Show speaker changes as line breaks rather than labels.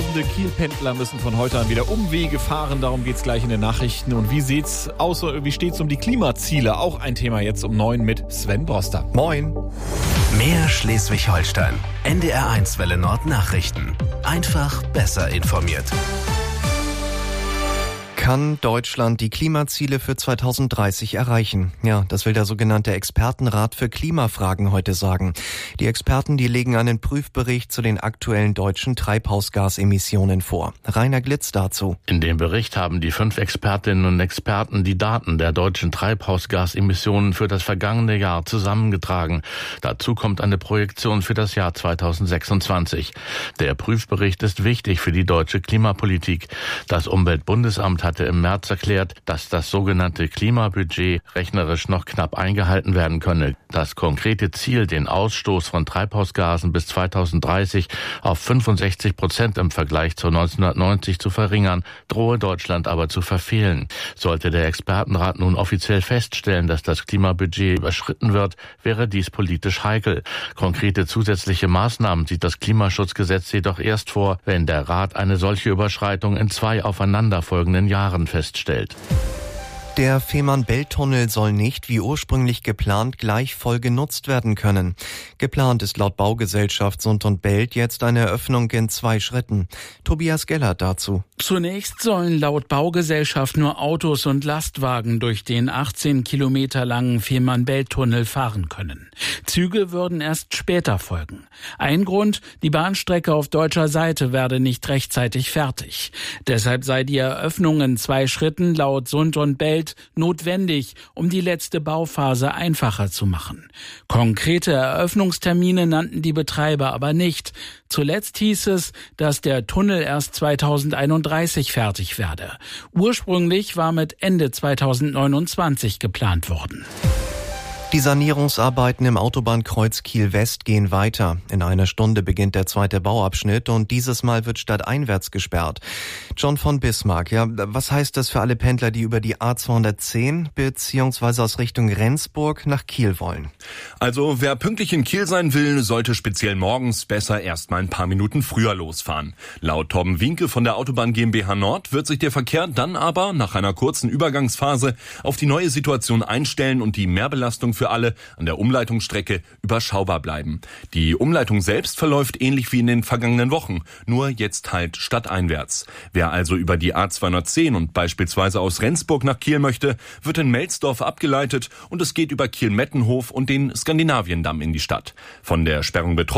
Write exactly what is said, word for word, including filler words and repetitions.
Tausende Kiel-Pendler müssen von heute an wieder Umwege fahren. Darum geht's gleich in den Nachrichten. Und wie sieht's aus, wie steht's um die Klimaziele? Auch ein Thema jetzt um neun mit Sven Broster.
Moin.
Mehr Schleswig-Holstein. N D R eins Welle Nord Nachrichten. Einfach besser informiert.
Kann Deutschland die Klimaziele für zweitausenddreißig erreichen? Ja, das will der sogenannte Expertenrat für Klimafragen heute sagen. Die Experten, die legen einen Prüfbericht zu den aktuellen deutschen Treibhausgasemissionen vor. Rainer Glitz dazu.
In dem Bericht haben die fünf Expertinnen und Experten die Daten der deutschen Treibhausgasemissionen für das vergangene Jahr zusammengetragen. Dazu kommt eine Projektion für das Jahr zweitausendsechsundzwanzig. Der Prüfbericht ist wichtig für die deutsche Klimapolitik. Das Umweltbundesamt hat hatte im März erklärt, dass das sogenannte Klimabudget rechnerisch noch knapp eingehalten werden könne. Das konkrete Ziel, den Ausstoß von Treibhausgasen bis zweitausenddreißig auf fünfundsechzig Prozent im Vergleich zu neunzehnhundertneunzig zu verringern, drohe Deutschland aber zu verfehlen. Sollte der Expertenrat nun offiziell feststellen, dass das Klimabudget überschritten wird, wäre dies politisch heikel. Konkrete zusätzliche Maßnahmen sieht das Klimaschutzgesetz jedoch erst vor, wenn der Rat eine solche Überschreitung in zwei aufeinanderfolgenden Jahren feststellt.
Der Fehmarn-Belt-Tunnel soll nicht, wie ursprünglich geplant, gleich voll genutzt werden können. Geplant ist laut Baugesellschaft Sund und Belt jetzt eine Eröffnung in zwei Schritten. Tobias Gellert dazu.
Zunächst sollen laut Baugesellschaft nur Autos und Lastwagen durch den achtzehn Kilometer langen Fehmarn-Belt-Tunnel fahren können. Züge würden erst später folgen. Ein Grund, die Bahnstrecke auf deutscher Seite werde nicht rechtzeitig fertig. Deshalb sei die Eröffnung in zwei Schritten laut Sund und Belt notwendig, um die letzte Bauphase einfacher zu machen. Konkrete Eröffnungstermine nannten die Betreiber aber nicht. Zuletzt hieß es, dass der Tunnel erst zweitausendeinunddreißig fertig werde. Ursprünglich war mit Ende zweitausendneunundzwanzig geplant worden.
Die Sanierungsarbeiten im Autobahnkreuz Kiel-West gehen weiter. In einer Stunde beginnt der zweite Bauabschnitt und dieses Mal wird stadteinwärts gesperrt. John von Bismarck, ja, was heißt das für alle Pendler, die über die A zweihundertzehn bzw. aus Richtung Rendsburg nach Kiel wollen?
Also wer pünktlich in Kiel sein will, sollte speziell morgens besser erst mal ein paar Minuten früher losfahren. Laut Torben Winke von der Autobahn GmbH Nord wird sich der Verkehr dann aber nach einer kurzen Übergangsphase auf die neue Situation einstellen und die Mehrbelastung für alle an der Umleitungsstrecke überschaubar bleiben. Die Umleitung selbst verläuft ähnlich wie in den vergangenen Wochen, nur jetzt halt stadteinwärts. Wer also über die A zweihundertzehn und beispielsweise aus Rendsburg nach Kiel möchte, wird in Melsdorf abgeleitet und es geht über Kiel-Mettenhof und den Skandinaviendamm in die Stadt. Von der Sperrung betroffen